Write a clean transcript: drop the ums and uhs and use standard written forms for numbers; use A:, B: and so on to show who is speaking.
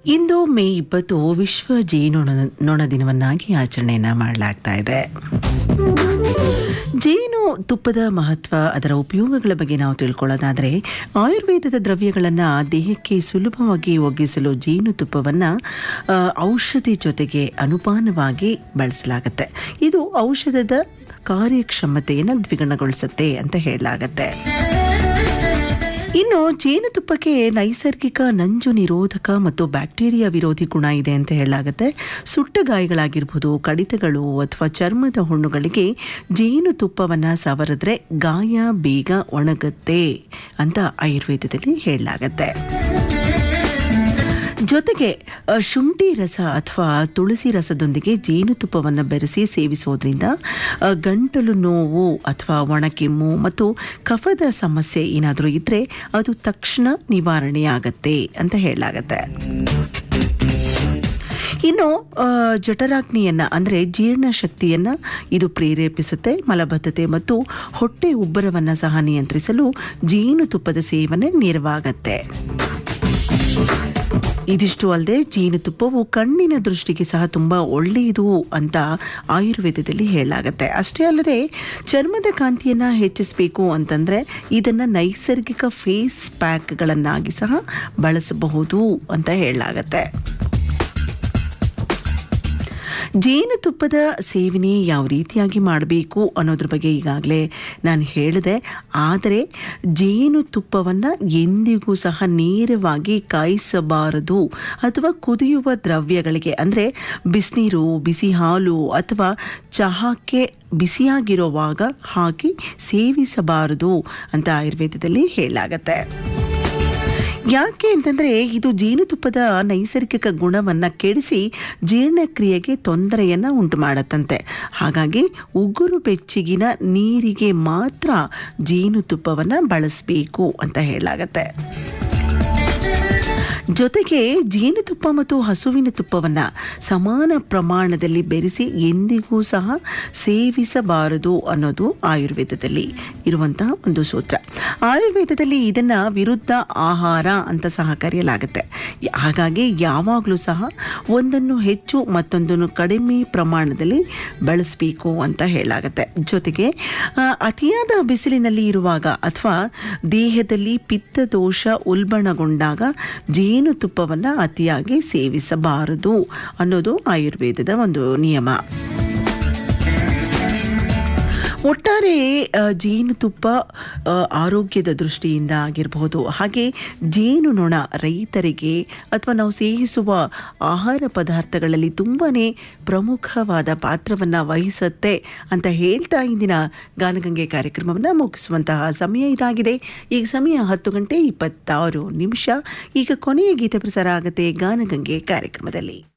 A: ಇಂದು ಮೇ 20 ವಿಶ್ವ ಜೇನುನೊಣ ದಿನವನ್ನಾಗಿ ಆಚರಣೆಯನ್ನು ಮಾಡಲಾಗ್ತಾ ಇದೆ. ಜೇನು ತುಪ್ಪದ ಮಹತ್ವ, ಅದರ ಉಪಯೋಗಗಳ ಬಗ್ಗೆ ನಾವು ತಿಳ್ಕೊಳ್ಳೋದಾದರೆ, ಆಯುರ್ವೇದದ ದ್ರವ್ಯಗಳನ್ನು ದೇಹಕ್ಕೆ ಸುಲಭವಾಗಿ ಒಗ್ಗಿಸಲು ಜೇನುತುಪ್ಪವನ್ನು ಔಷಧಿ ಜೊತೆಗೆ ಅನುಪಾನವಾಗಿ ಬಳಸಲಾಗುತ್ತೆ. ಇದು ಔಷಧದ ಕಾರ್ಯಕ್ಷಮತೆಯನ್ನು ದ್ವಿಗುಣಗೊಳಿಸುತ್ತೆ ಅಂತ ಹೇಳಲಾಗತ್ತೆ. ಇನ್ನು ಜೇನುತುಪ್ಪಕ್ಕೆ ನೈಸರ್ಗಿಕ ನಂಜು ನಿರೋಧಕ ಮತ್ತು ಬ್ಯಾಕ್ಟೀರಿಯಾ ವಿರೋಧಿ ಗುಣ ಇದೆ ಅಂತ ಹೇಳಲಾಗುತ್ತೆ. ಸುಟ್ಟ ಗಾಯಗಳಾಗಿರ್ಬೋದು, ಕಡಿತಗಳು ಅಥವಾ ಚರ್ಮದ ಹುಣ್ಣುಗಳಿಗೆ ಜೇನುತುಪ್ಪವನ್ನು ಸವರಿದ್ರೆ ಗಾಯ ಬೇಗ ಒಣಗುತ್ತೆ ಅಂತ ಆಯುರ್ವೇದದಲ್ಲಿ ಹೇಳಲಾಗತ್ತೆ. ಜೊತೆಗೆ ಶುಂಠಿ ರಸ ಅಥವಾ ತುಳಸಿ ರಸದೊಂದಿಗೆ ಜೇನುತುಪ್ಪವನ್ನು ಬೆರೆಸಿ ಸೇವಿಸೋದ್ರಿಂದ ಗಂಟಲು ನೋವು ಅಥವಾ ಒಣಕೆಮ್ಮು ಮತ್ತು ಕಫದ ಸಮಸ್ಯೆ ಏನಾದರೂ ಇದ್ದರೆ ಅದು ತಕ್ಷಣ ನಿವಾರಣೆಯಾಗತ್ತೆ ಅಂತ ಹೇಳಲಾಗತ್ತೆ. ಇನ್ನು ಜಠರಾಗ್ನಿಯನ್ನು ಅಂದರೆ ಜೀರ್ಣಶಕ್ತಿಯನ್ನು ಇದು ಪ್ರೇರೇಪಿಸುತ್ತೆ. ಮಲಬದ್ಧತೆ ಮತ್ತು ಹೊಟ್ಟೆ ಉಬ್ಬರವನ್ನು ಸಹ ನಿಯಂತ್ರಿಸಲು ಜೇನುತುಪ್ಪದ ಸೇವನೆ ನೆರವಾಗತ್ತೆ. ಇದಿಷ್ಟು ಅಲ್ಲದೆ ಜೇನುತುಪ್ಪವು ಕಣ್ಣಿನ ದೃಷ್ಟಿಗೆ ಸಹ ತುಂಬ ಒಳ್ಳೆಯದು ಅಂತ ಆಯುರ್ವೇದದಲ್ಲಿ ಹೇಳಲಾಗುತ್ತೆ. ಅಷ್ಟೇ ಅಲ್ಲದೆ ಚರ್ಮದ ಕಾಂತಿಯನ್ನು ಹೆಚ್ಚಿಸಬೇಕು ಅಂತಂದರೆ ಇದನ್ನು ನೈಸರ್ಗಿಕ ಫೇಸ್ ಪ್ಯಾಕ್ಗಳನ್ನಾಗಿ ಸಹ ಬಳಸಬಹುದು ಅಂತ ಹೇಳಲಾಗತ್ತೆ. ಜೇನುತುಪ್ಪದ ಸೇವನೆ ಯಾವ ರೀತಿಯಾಗಿ ಮಾಡಬೇಕು ಅನ್ನೋದ್ರ ಬಗ್ಗೆ ಈಗಾಗಲೇ ನಾನು ಹೇಳಿದೆ. ಆದರೆ ಜೇನುತುಪ್ಪವನ್ನು ಎಂದಿಗೂ ಸಹ ನೇರವಾಗಿ ಕಾಯಿಸಬಾರದು ಅಥವಾ ಕುದಿಯುವ ದ್ರವ್ಯಗಳಿಗೆ ಅಂದರೆ ಬಿಸಿನೀರು, ಬಿಸಿ ಹಾಲು ಅಥವಾ ಚಹಾಕ್ಕೆ ಬಿಸಿಯಾಗಿರುವಾಗ ಹಾಕಿ ಸೇವಿಸಬಾರದು ಅಂತ ಆಯುರ್ವೇದದಲ್ಲಿ ಹೇಳಲಾಗತ್ತೆ. ಯಾಕೆ ಅಂತಂದರೆ ಇದು ಜೇನುತುಪ್ಪದ ನೈಸರ್ಗಿಕ ಗುಣವನ್ನು ಕೆಡಿಸಿ ಜೀರ್ಣಕ್ರಿಯೆಗೆ ತೊಂದರೆಯನ್ನು ಉಂಟು ಮಾಡತ್ತಂತೆ. ಹಾಗಾಗಿ ಉಗುರು ಬೆಚ್ಚಗಿನ ನೀರಿಗೆ ಮಾತ್ರ ಜೇನುತುಪ್ಪವನ್ನು ಬಳಸಬೇಕು ಅಂತ ಹೇಳಲಾಗತ್ತೆ. ಜೊತೆಗೆ ಜೇನುತುಪ್ಪ ಮತ್ತು ಹಸುವಿನ ತುಪ್ಪವನ್ನು ಸಮಾನ ಪ್ರಮಾಣದಲ್ಲಿ ಬೆರೆಸಿ ಎಂದಿಗೂ ಸಹ ಸೇವಿಸಬಾರದು ಅನ್ನೋದು ಆಯುರ್ವೇದದಲ್ಲಿ ಇರುವಂತಹ ಒಂದು ಸೂತ್ರ. ಆಯುರ್ವೇದದಲ್ಲಿ ಇದನ್ನು ವಿರುದ್ಧ ಆಹಾರ ಅಂತ ಸಹ ಕರೆಯಲಾಗುತ್ತೆ. ಹಾಗಾಗಿ ಯಾವಾಗಲೂ ಸಹ ಒಂದನ್ನು ಹೆಚ್ಚು ಮತ್ತೊಂದನ್ನು ಕಡಿಮೆ ಪ್ರಮಾಣದಲ್ಲಿ ಬಳಸಬೇಕು ಅಂತ ಹೇಳಲಾಗುತ್ತೆ. ಜೊತೆಗೆ ಅತಿಯಾದ ಬಿಸಿಲಿನಲ್ಲಿ ಇರುವಾಗ ಅಥವಾ ದೇಹದಲ್ಲಿ ಪಿತ್ತದೋಷ ಉಲ್ಬಣಗೊಂಡಾಗ ಜೇನುತುಪ್ಪವನ್ನು ಅತಿಯಾಗಿ ಸೇವಿಸಬಾರದು ಅನ್ನೋದು ಆಯುರ್ವೇದದ ಒಂದು ನಿಯಮ. ಒಟ್ಟಾರೆ ಜೇನುತುಪ್ಪ ಆರೋಗ್ಯದ ದೃಷ್ಟಿಯಿಂದ ಆಗಿರಬಹುದು, ಹಾಗೆ ಜೇನುನೊಣ ರೈತರಿಗೆ ಅಥವಾ ನಾವು ಸೇವಿಸುವ ಆಹಾರ ಪದಾರ್ಥಗಳಲ್ಲಿ ತುಂಬಾ ಪ್ರಮುಖವಾದ ಪಾತ್ರವನ್ನು ವಹಿಸುತ್ತೆ ಅಂತ ಹೇಳ್ತಾ ಇಂದಿನ ಗಾನಗಂಗೆ ಕಾರ್ಯಕ್ರಮವನ್ನು ಮುಗಿಸುವಂತಹ ಸಮಯ ಇದಾಗಿದೆ. ಈಗ ಸಮಯ 10:26. ಈಗ ಕೊನೆಯ ಗೀತೆ ಪ್ರಸಾರ ಆಗುತ್ತೆ ಗಾನಗಂಗೆ ಕಾರ್ಯಕ್ರಮದಲ್ಲಿ.